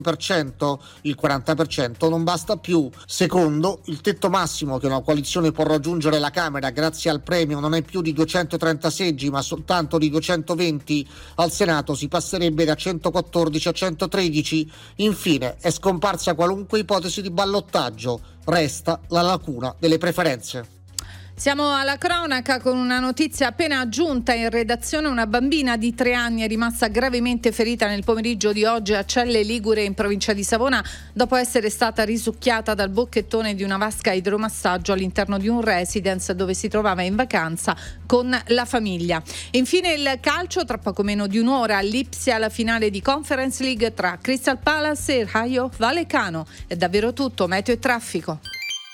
il 40% non basta più. Secondo, il tetto massimo che una coalizione può raggiungere la Camera grazie al premio non è più di 230 seggi ma soltanto di 220. Al Senato si passerebbe da 114 a 113. Infine è scomparsa qualunque ipotesi di ballottaggio, resta la lacuna delle preferenze. Siamo alla cronaca con una notizia appena giunta in redazione. Una bambina di 3 anni è rimasta gravemente ferita nel pomeriggio di oggi a Celle Ligure in provincia di Savona dopo essere stata risucchiata dal bocchettone di una vasca idromassaggio all'interno di un residence dove si trovava in vacanza con la famiglia. Infine il calcio, tra poco meno di un'ora all'Ipsia la finale di Conference League tra Crystal Palace e Rayo Vallecano. È davvero tutto, meteo e traffico.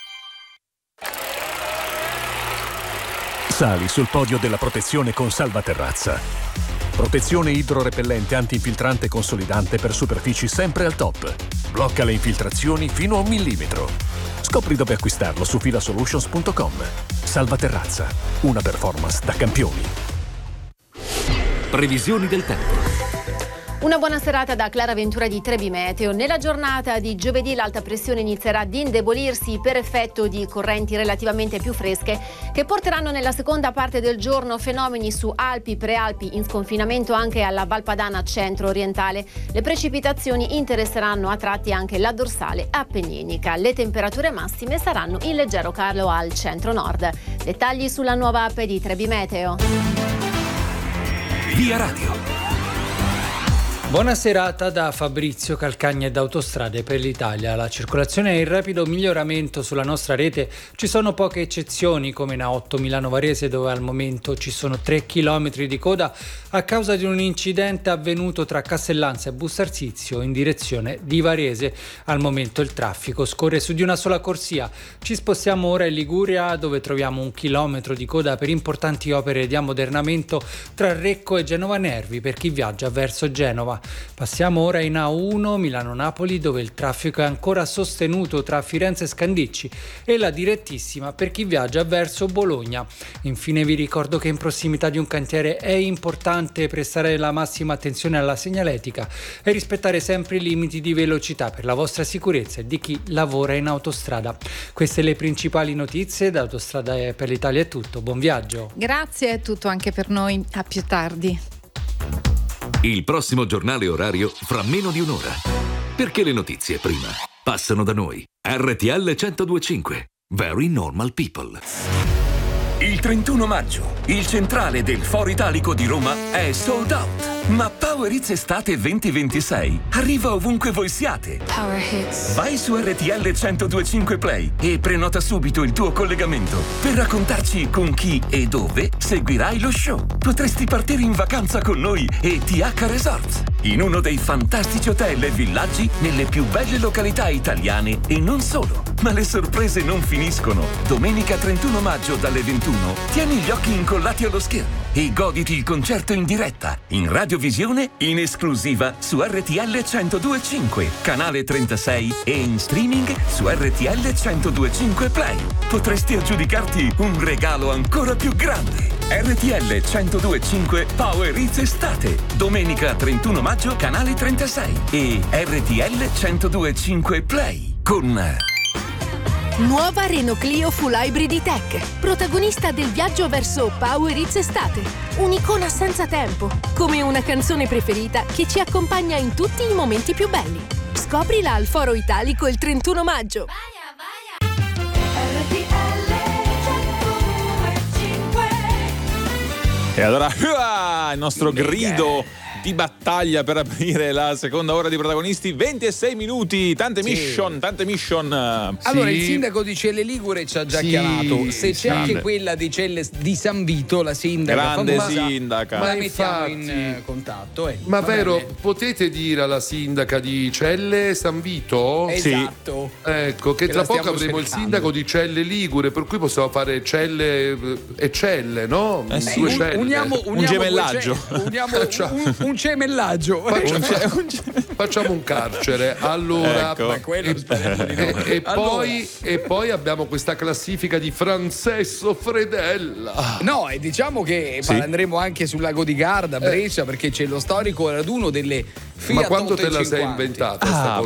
Sali sul podio della protezione con Salvaterrazza. Protezione idrorepellente antinfiltrante consolidante per superfici sempre al top. Blocca le infiltrazioni fino a 1 millimetro. Scopri dove acquistarlo su filasolutions.com. Salvaterrazza, una performance da campioni. Previsioni del tempo. Una buona serata da Clara Ventura di Trebi Meteo. Nella giornata di giovedì l'alta pressione inizierà ad indebolirsi per effetto di correnti relativamente più fresche che porteranno nella seconda parte del giorno fenomeni su Alpi, Prealpi, in sconfinamento anche alla Valpadana centro-orientale. Le precipitazioni interesseranno a tratti anche la dorsale appenninica. Le temperature massime saranno in leggero calo al centro-nord. Dettagli sulla nuova app di Trebi Meteo. Via Radio. Buona serata da Fabrizio Calcagna ed Autostrade per l'Italia. La circolazione è in rapido miglioramento sulla nostra rete. Ci sono poche eccezioni come in A8 Milano Varese dove al momento ci sono 3 chilometri di coda a causa di un incidente avvenuto tra Castellanza e Bustarsizio in direzione di Varese. Al momento il traffico scorre su di una sola corsia. Ci spostiamo ora in Liguria dove troviamo 1 chilometro di coda per importanti opere di ammodernamento tra Recco e Genova Nervi per chi viaggia verso Genova. Passiamo ora in A1 Milano-Napoli dove il traffico è ancora sostenuto tra Firenze e Scandicci e la direttissima per chi viaggia verso Bologna. Infine vi ricordo che in prossimità di un cantiere è importante prestare la massima attenzione alla segnaletica e rispettare sempre i limiti di velocità per la vostra sicurezza e di chi lavora in autostrada. Queste le principali notizie. Da Autostrada per l'Italia è tutto. Buon viaggio. Grazie, è tutto anche per noi. A più tardi. Il prossimo giornale orario fra meno di un'ora. Perché le notizie prima passano da noi. RTL 102.5. Very Normal People. Il 31 maggio, il centrale del Foro Italico di Roma è sold out. Ma Power Hits Estate 2026 arriva ovunque voi siate. Power Hits. Vai su RTL 102.5 Play e prenota subito il tuo collegamento per raccontarci con chi e dove seguirai lo show. Potresti partire in vacanza con noi e TH Resorts, in uno dei fantastici hotel e villaggi nelle più belle località italiane e non solo. Ma le sorprese non finiscono. Domenica 31 maggio dalle 21 tieni gli occhi incollati allo schermo e goditi il concerto in diretta, in radiovisione, in esclusiva su RTL 102.5, canale 36 e in streaming su RTL 102.5 Play. Potresti aggiudicarti un regalo ancora più grande. RTL 102.5 Power Hits Estate, domenica 31 maggio, canale 36 e RTL 102.5 Play con... Nuova Renault Clio Full Hybrid E-Tech, protagonista del viaggio verso Power Hits Estate. Un'icona senza tempo, come una canzone preferita che ci accompagna in tutti i momenti più belli. Scoprila al Foro Italico il 31 maggio. E allora il nostro grido di battaglia per aprire la seconda ora di protagonisti. 26 minuti, tante mission. Allora il sindaco di Celle Ligure ci ha già chiamato. Se c'è anche quella di Celle di San Vito, la sindaca grande famosa, sindaca, ma la mettiamo in contatto. Ma vero, potete dire alla sindaca di Celle San Vito? Esatto. Ecco, che tra poco avremo il sindaco di Celle Ligure, per cui possiamo fare Celle e Celle, no? Sì. Due Celle. Uniamo un gemellaggio. Un cemellaggio. Facciamo un carcere. Allora, ecco. e poi abbiamo questa classifica di Francesco Fredella. No, e diciamo che andremo anche sul lago di Garda, Brescia, perché c'è lo storico raduno delle Fiat Ma quando te la 850. sei inventata sta